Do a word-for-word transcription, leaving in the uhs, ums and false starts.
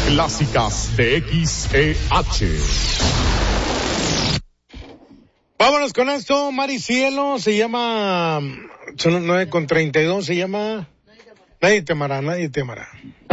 clásicas de X E H. Vámonos con esto, Maricielo, se llama, son nueve con treinta y dos, se llama Nadie te amará, nadie te amará.